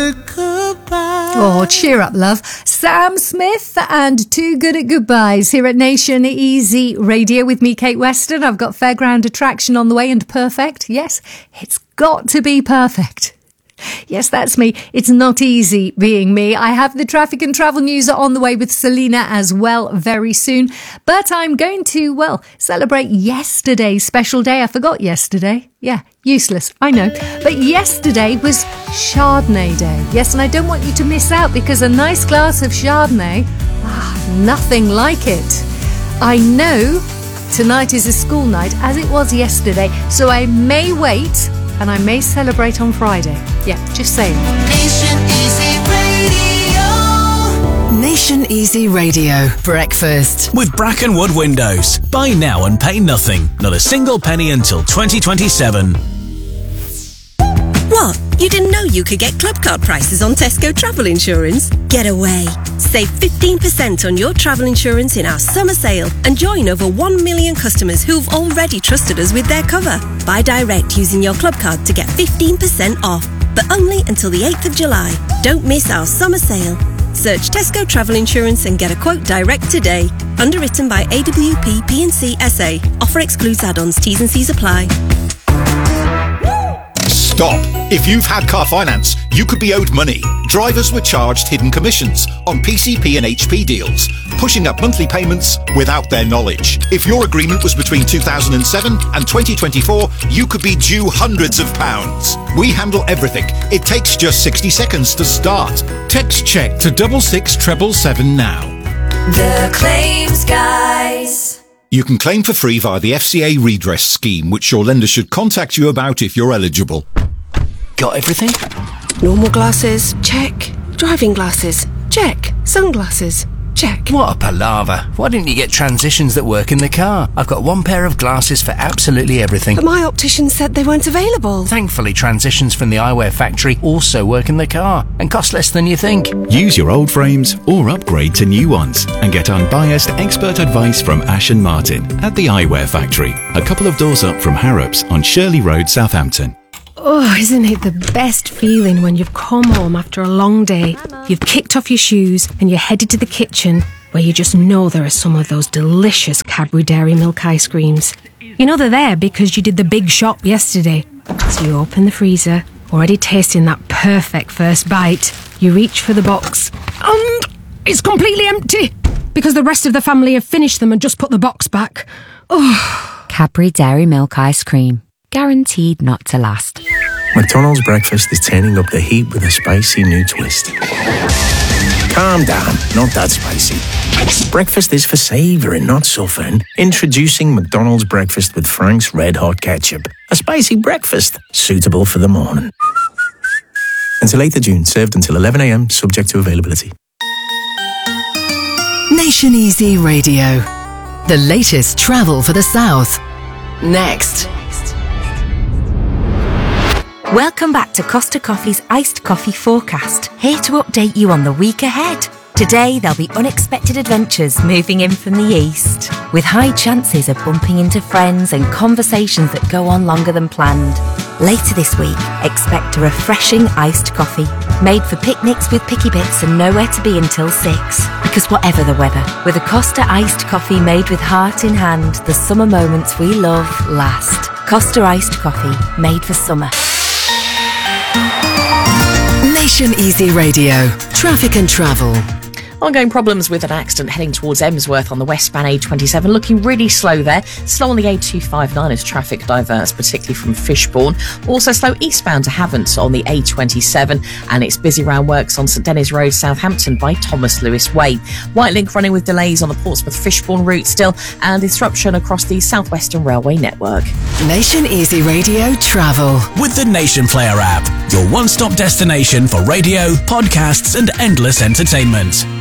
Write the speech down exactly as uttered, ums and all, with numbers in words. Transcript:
at goodbyes. Oh, cheer up, love. Sam Smith and Too Good at Goodbyes here at Nation Easy Radio with me, Kate Weston. I've got Fairground Attraction on the way and perfect. Yes, it's got to be perfect. Yes, that's me. It's not easy being me. I have the traffic and travel news on the way with Selena as well very soon. But I'm going to, well, celebrate yesterday's special day. I forgot yesterday. Yeah, useless, I know. But yesterday was Chardonnay Day. Yes, and I don't want you to miss out because a nice glass of Chardonnay, ah, nothing like it. I know tonight is a school night as it was yesterday, so I may wait and I may celebrate on Friday. Yeah, just saying. Nation Easy Radio. Nation Easy Radio. Breakfast. With Brackenwood Windows. Buy now and pay nothing. Not a single penny until twenty twenty-seven. What? You didn't know you could get club card prices on Tesco travel insurance? Get away. Save fifteen percent on your travel insurance in our summer sale and join over one million customers who've already trusted us with their cover. Buy direct using your club card to get fifteen percent off, but only until the eighth of July. Don't miss our summer sale. Search Tesco Travel Insurance and get a quote direct today. Underwritten by A W P P and C S A. Offer excludes add-ons. T's and C's apply. Stop! If you've had car finance, you could be owed money. Drivers were charged hidden commissions on P C P and H P deals, pushing up monthly payments without their knowledge. If your agreement was between two thousand seven and twenty twenty-four, you could be due hundreds of pounds. We handle everything. It takes just sixty seconds to start. Text check to double six treble seven now. The Claims Guys. You can claim for free via the F C A redress scheme, which your lender should contact you about if you're eligible. Got everything? Normal glasses, check. Driving glasses, check. Sunglasses, check. What a palaver. Why didn't you get transitions that work in the car? I've got one pair of glasses for absolutely everything. But my optician said they weren't available. Thankfully, transitions from the eyewear factory also work in the car and cost less than you think. Use your old frames or upgrade to new ones and get unbiased expert advice from Ash and Martin at the Eyewear Factory, a couple of doors up from Harrops on Shirley Road, Southampton. Oh, isn't it the best feeling when you've come home after a long day, you've kicked off your shoes and you're headed to the kitchen where you just know there are some of those delicious Cadbury Dairy Milk ice creams. You know they're there because you did the big shop yesterday. So you open the freezer, already tasting that perfect first bite. You reach for the box and it's completely empty because the rest of the family have finished them and just put the box back. Oh. Cadbury Dairy Milk ice cream. Guaranteed not to last. McDonald's breakfast is turning up the heat with a spicy new twist. Calm down, not that spicy. Breakfast is for savouring, not suffering. Introducing McDonald's breakfast with Frank's Red Hot Ketchup. A spicy breakfast suitable for the morning. Until eighth of June, served until eleven a.m, subject to availability. Nation Easy Radio. The latest travel for the South. Next. Welcome back to Costa Coffee's Iced Coffee Forecast, here to update you on the week ahead. Today there'll be unexpected adventures moving in from the east, with high chances of bumping into friends and conversations that go on longer than planned. Later this week, expect a refreshing iced coffee, made for picnics with picky bits and nowhere to be until six. Because whatever the weather, with a Costa iced coffee made with heart in hand, the summer moments we love last. Costa iced coffee, made for summer. Nation Easy Radio. Traffic and travel. Ongoing problems with an accident heading towards Emsworth on the westbound A twenty-seven, looking really slow there. Slow on the A two fifty-nine as traffic diverts, particularly from Fishbourne. Also slow eastbound to Havant on the A twenty-seven, and it's busy round works on St Denis Road, Southampton by Thomas Lewis Way. White Link running with delays on the Portsmouth Fishbourne route still, and disruption across the South Western Railway network. Nation Easy Radio travel. With the Nation Player app, your one-stop destination for radio, podcasts and endless entertainment.